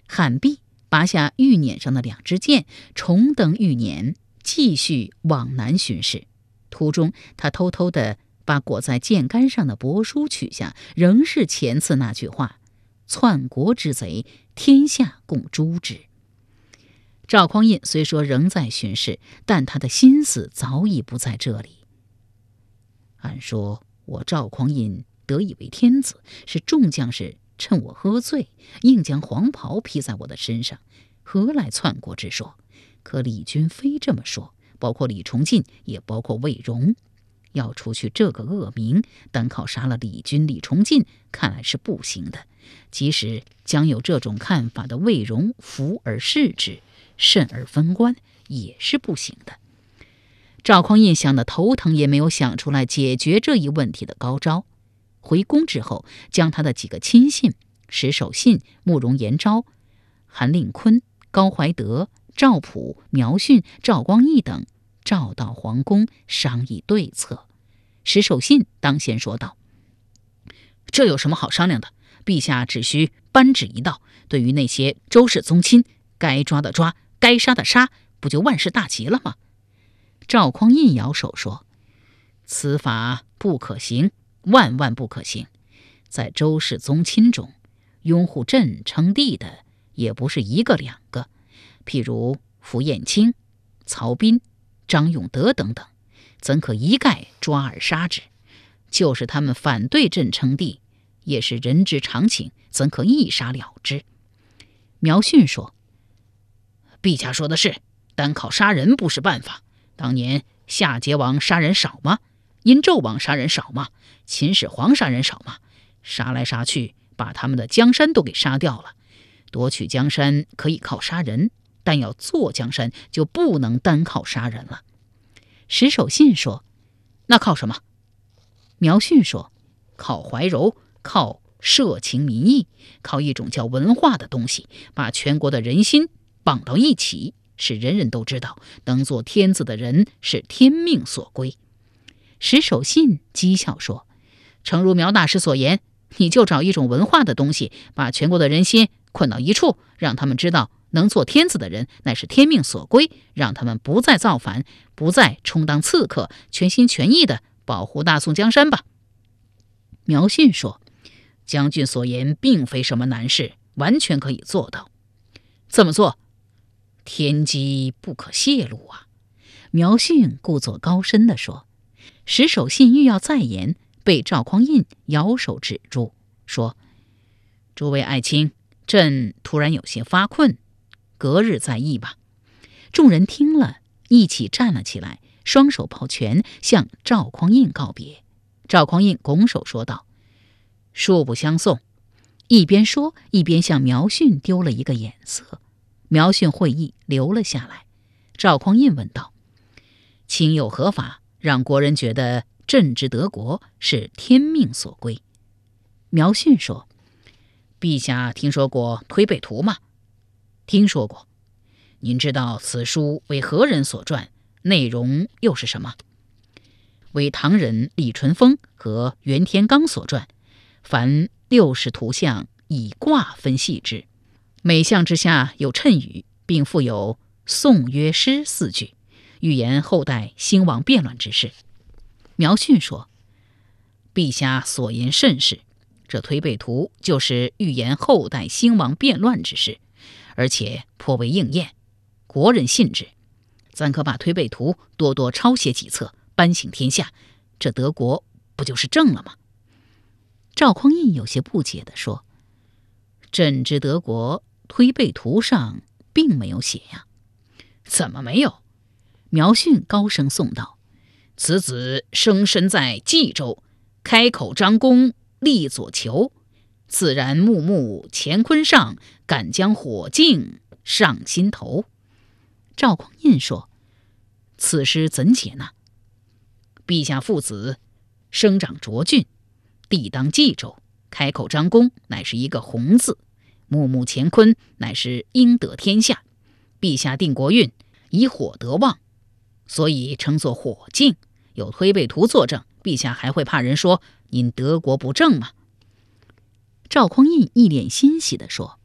喊毕，拔下玉辇上的2支箭，重登玉辇，继续往南巡视。途中，他偷偷地把裹在箭杆上的帛书取下，仍是前次那句话：篡国之贼，天下共诛之。赵匡胤虽说仍在巡视，但他的心思早已不在这里。按说我赵匡胤得以为天子，是众将士趁我喝醉，硬将黄袍披在我的身上，何来篡国之说？可李军非这么说，包括李崇进，也包括魏荣。要除去这个恶名，单靠杀了李军、李崇进，看来是不行的。即使将有这种看法的魏荣服而视之，慎而分官，也是不行的。赵匡胤想得头疼，也没有想出来解决这一问题的高招。回宫之后，将他的几个亲信石守信、慕容延昭、韩令坤、高怀德、赵普、苗训、赵光义等召到皇宫商议对策。石守信当先说道：这有什么好商量的？陛下只需颁旨一道，对于那些周氏宗亲，该抓的抓，该杀的杀，不就万事大吉了吗？赵匡胤摇手说：此法不可行，万万不可行。在周氏宗亲中，拥护朕称帝的也不是1个2个，譬如符彦卿、曹彬、张永德等等，怎可一概抓而杀之？就是他们反对朕称帝，也是人之常情，怎可一杀了之？苗训说：陛下说的是，单靠杀人不是办法。当年夏桀王杀人少吗？殷纣王杀人少吗？秦始皇杀人少吗？杀来杀去，把他们的江山都给杀掉了。夺取江山可以靠杀人，但要做江山就不能单靠杀人了。石守信说：那靠什么？苗训说：靠怀柔，靠社情民意，靠一种叫文化的东西，把全国的人心绑到一起，使人人都知道能做天子的人是天命所归。石守信讥笑说：诚如苗大师所言，你就找一种文化的东西，把全国的人心困到一处，让他们知道能做天子的人乃是天命所归，让他们不再造反，不再充当刺客，全心全意地保护大宋江山吧。苗训说：将军所言并非什么难事，完全可以做到。怎么做？天机不可泄露啊。苗训故作高深地说。石守信欲要再言，被赵匡胤摇手止住，说：诸位爱卿，朕突然有些发困，隔日再议吧。众人听了，一起站了起来，双手抱拳，向赵匡胤告别。赵匡胤拱手说道：恕不相送。一边说，一边向苗训丢了一个眼色。苗训会意，留了下来。赵匡胤问道：卿有何法让国人觉得朕之得国是天命所归？苗训说：陛下听说过推背图吗？听说过。您知道此书为何人所撰，内容又是什么？为唐人李淳风和袁天罡所撰，凡60图像，以卦分析之，每项之下有谶语，并附有颂约诗4句，预言后代兴亡变乱之事。苗训说：陛下所言甚是，这推背图就是预言后代兴亡变乱之事，而且颇为应验，国人信之。咱可把推背图多多抄写几册，颁行天下，这德国不就是正了吗？赵匡胤有些不解地说：朕之德国推背图上并没有写呀。怎么没有？苗训高声颂道：此子生身在冀州，开口张弓立左球，自然木木乾坤上，敢将火镜上心头。赵匡胤说：此诗怎解呢？陛下父子生长涿郡，地当冀州，开口张弓乃是一个宏字，木木乾坤乃是应得天下。陛下定国运，以火得旺，所以称作火镜。有推背图作证，陛下还会怕人说您德国不正吗？赵匡胤一脸欣喜地说：